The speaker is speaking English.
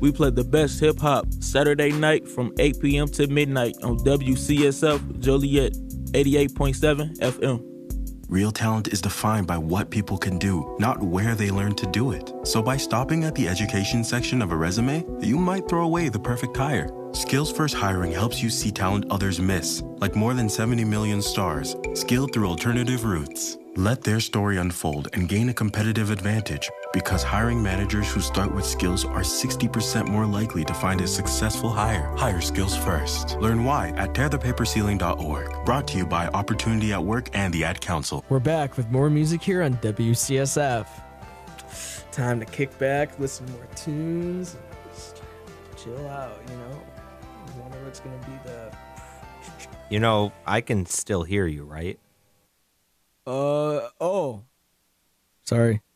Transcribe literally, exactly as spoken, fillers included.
We play the best hip-hop Saturday night from eight p.m. to midnight on W C S F Joliet eighty-eight point seven F M. Real talent is defined by what people can do, not where they learn to do it. So by stopping at the education section of a resume, you might throw away the perfect hire. Skills First Hiring helps you see talent others miss, like more than seventy million stars, skilled through alternative routes. Let their story unfold and gain a competitive advantage, because hiring managers who start with skills are sixty percent more likely to find a successful hire. Hire skills first. Learn why at tear the paper ceiling dot org. Brought to you by Opportunity at Work and the Ad Council. We're back with more music here on W C S F. Time to kick back, listen to more tunes, and just chill out, you know? I wonder what's going to be the... You know, I can still hear you, right? Uh, oh. Sorry.